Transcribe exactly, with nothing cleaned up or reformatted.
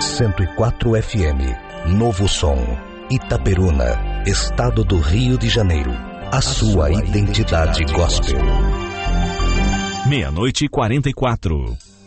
cento e quatro F M, Novo Som, Itaperuna, Estado do Rio de Janeiro. A, a sua, sua identidade, identidade gospel. Meia-noite e quarenta e quatro.